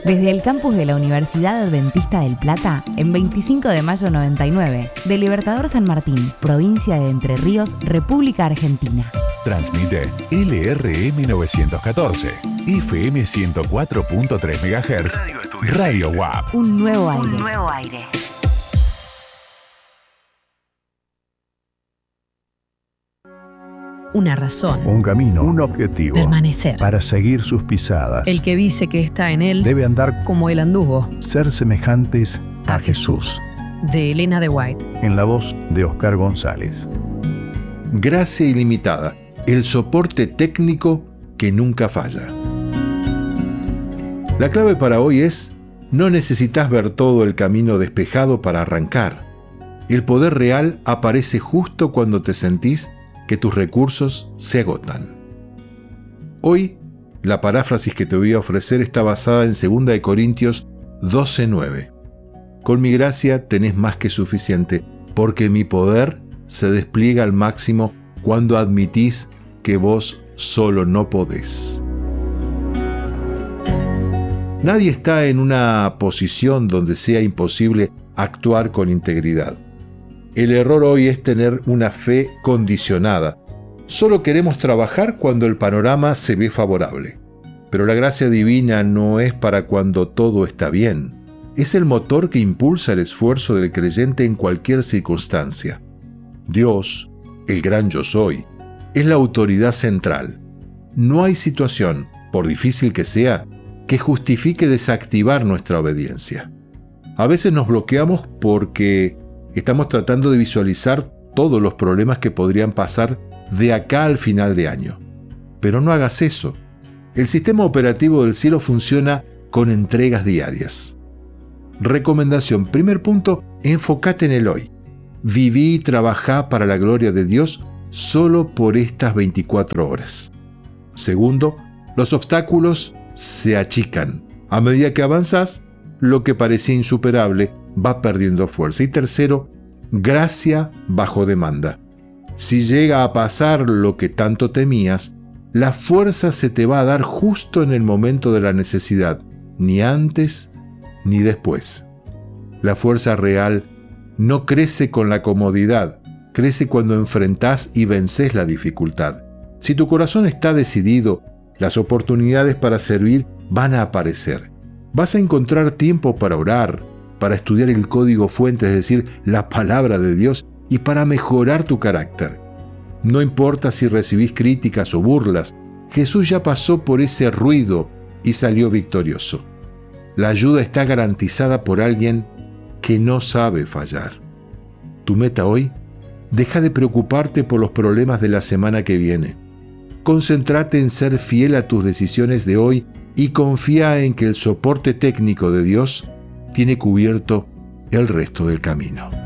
Desde el campus de la Universidad Adventista del Plata, en 25 de mayo 99, de Libertador San Martín, provincia de Entre Ríos, República Argentina. Transmite LRM 914, FM 104.3 MHz, Radio WAP. Un nuevo aire. Una razón. Un camino. Un objetivo. Permanecer. Para seguir sus pisadas. El que dice que está en él debe andar como él anduvo. Ser semejantes a Jesús. De Elena de White. En la voz de Oscar González. Gracia ilimitada. El soporte técnico que nunca falla. La clave para hoy es: no necesitas ver todo el camino despejado para arrancar. El poder real aparece justo cuando te sentís que tus recursos se agotan. Hoy, la paráfrasis que te voy a ofrecer está basada en 2 Corintios 12:9. Con mi gracia tenés más que suficiente, porque mi poder se despliega al máximo cuando admitís que vos solo no podés. Nadie está en una posición donde sea imposible actuar con integridad. El error hoy es tener una fe condicionada. Solo queremos trabajar cuando el panorama se ve favorable. Pero la gracia divina no es para cuando todo está bien. Es el motor que impulsa el esfuerzo del creyente en cualquier circunstancia. Dios, el gran yo soy, es la autoridad central. No hay situación, por difícil que sea, que justifique desactivar nuestra obediencia. A veces nos bloqueamos porque estamos tratando de visualizar todos los problemas que podrían pasar de acá al final de año. Pero no hagas eso. El sistema operativo del cielo funciona con entregas diarias. Recomendación. Primer punto, enfócate en el hoy. Viví y trabajá para la gloria de Dios solo por estas 24 horas. Segundo, los obstáculos se achican. A medida que avanzas, lo que parecía insuperable va perdiendo fuerza. Y tercero, gracia bajo demanda. Si llega a pasar lo que tanto temías, la fuerza se te va a dar justo en el momento de la necesidad, ni antes ni después. La fuerza real no crece con la comodidad, crece cuando enfrentás y vencés la dificultad. Si tu corazón está decidido, las oportunidades para servir van a aparecer. Vas a encontrar tiempo para orar, para estudiar el código fuente, es decir, la palabra de Dios, y para mejorar tu carácter. No importa si recibís críticas o burlas, Jesús ya pasó por ese ruido y salió victorioso. La ayuda está garantizada por alguien que no sabe fallar. Tu meta hoy: deja de preocuparte por los problemas de la semana que viene. Concéntrate en ser fiel a tus decisiones de hoy y confía en que el soporte técnico de Dios tiene cubierto el resto del camino.